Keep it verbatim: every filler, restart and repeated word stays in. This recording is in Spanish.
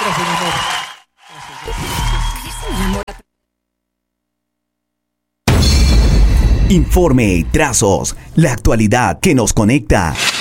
Gracias, mi amor. Gracias, gracias. Informe, trazos, la actualidad que nos conecta.